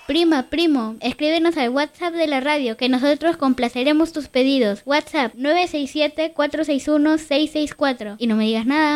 Prima, primo, escríbenos al WhatsApp de la radio que nosotros complaceremos tus pedidos. WhatsApp 967-461-664. Y no me digas nada.